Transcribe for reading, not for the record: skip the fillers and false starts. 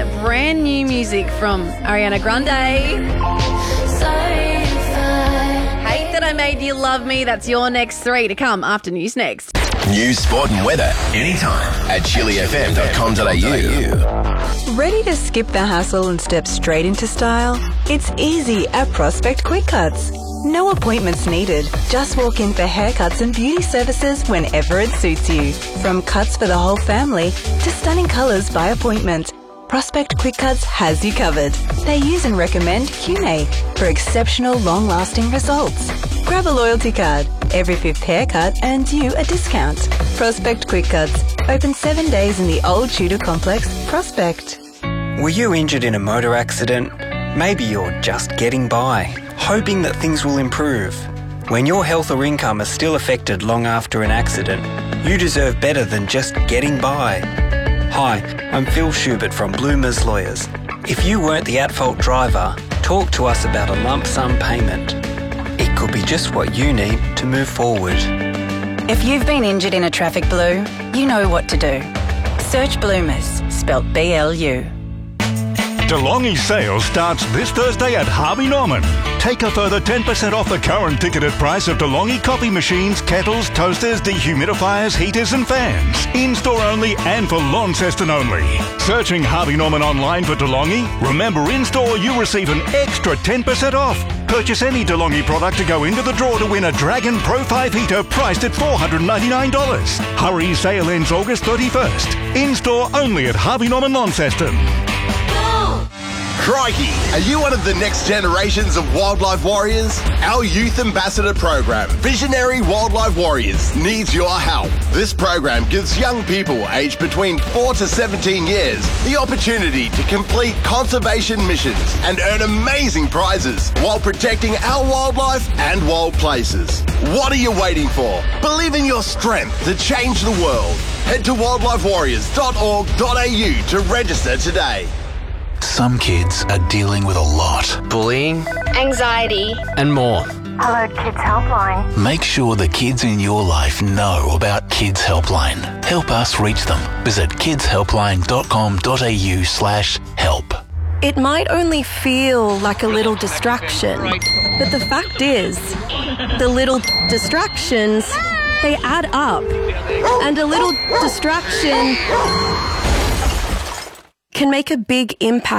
brand new music from Ariana Grande. Hate That I Made You Love Me. That's your next three to come after News Next. News, sport and weather anytime at chillyfm.com.au. Ready to skip the hassle and step straight into style? It's easy at Prospect Quick Cuts. No appointments needed. Just walk in for haircuts and beauty services whenever it suits you. From cuts for the whole family to stunning colours by appointment, Prospect Quick Cuts has you covered. They use and recommend Cune for exceptional long-lasting results. Grab a loyalty card. Every fifth haircut earns you a discount. Prospect Quick Cuts. Open 7 days in the Old Tudor Complex, Prospect. Were you injured in a motor accident? Maybe you're just getting by, hoping that things will improve. When your health or income is still affected long after an accident, you deserve better than just getting by. Hi, I'm Phil Schubert from Bloomers Lawyers. If you weren't the at-fault driver, talk to us about a lump sum payment. It could be just what you need to move forward. If you've been injured in a traffic blue, you know what to do. Search Bloomers, spelt BLU. DeLonghi sale starts this Thursday at Harvey Norman. Take a further 10% off the current ticketed price of DeLonghi coffee machines, kettles, toasters, dehumidifiers, heaters and fans. In-store only and for Launceston only. Searching Harvey Norman online for DeLonghi? Remember, in-store you receive an extra 10% off. Purchase any DeLonghi product to go into the draw to win a Dragon Pro 5 heater priced at $499. Hurry, sale ends August 31st. In-store only at Harvey Norman Launceston. Crikey, are you one of the next generations of wildlife warriors? Our youth ambassador program, Visionary Wildlife Warriors, needs your help. This program gives young people aged between 4 to 17 years the opportunity to complete conservation missions and earn amazing prizes while protecting our wildlife and wild places. What are you waiting for? Believe in your strength to change the world. Head to wildlifewarriors.org.au to register today. Some kids are dealing with a lot. Bullying, anxiety, and more. Hello Kids Helpline. Make sure the kids in your life know about Kids Helpline. Help us reach them. Visit kidshelpline.com.au/help. It might only feel like a little distraction, but the fact is, the little distractions, they add up. And a little distraction can make a big impact.